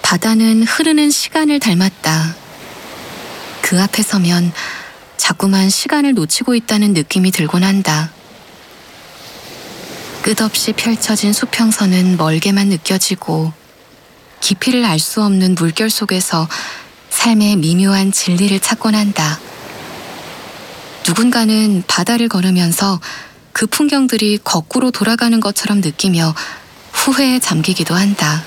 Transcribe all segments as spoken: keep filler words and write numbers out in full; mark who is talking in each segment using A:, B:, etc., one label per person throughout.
A: 바다는 흐르는 시간을 닮았다. 그 앞에 서면 자꾸만 시간을 놓치고 있다는 느낌이 들곤 한다. 끝없이 펼쳐진 수평선은 멀게만 느껴지고 깊이를 알 수 없는 물결 속에서 삶의 미묘한 진리를 찾곤 한다. 누군가는 바다를 걸으면서 그 풍경들이 거꾸로 돌아가는 것처럼 느끼며 후회에 잠기기도 한다.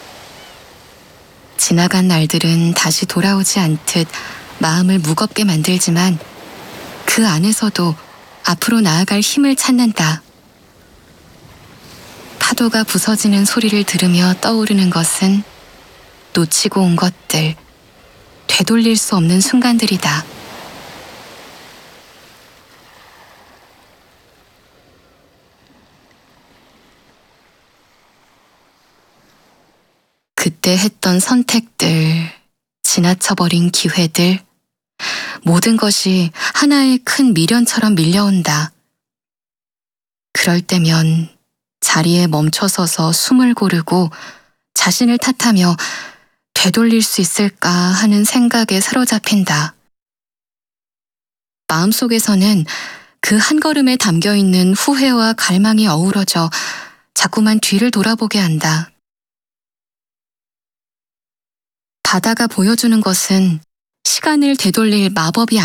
A: 지나간 날들은 다시 돌아오지 않듯 마음을 무겁게 만들지만 그 안에서도 앞으로 나아갈 힘을 찾는다. 파도가 부서지는 소리를 들으며 떠오르는 것은 놓치고 온 것들, 되돌릴 수 없는 순간들이다. 그때 했던 선택들, 지나쳐버린 기회들, 모든 것이 하나의 큰 미련처럼 밀려온다. 그럴 때면 자리에 멈춰서서 숨을 고르고 자신을 탓하며 되돌릴 수 있을까 하는 생각에 사로잡힌다. 마음속에서는 그 한 걸음에 담겨있는 후회와 갈망이 어우러져 자꾸만 뒤를 돌아보게 한다. 바다가 보여주는 것은 시간을 되돌릴 마법이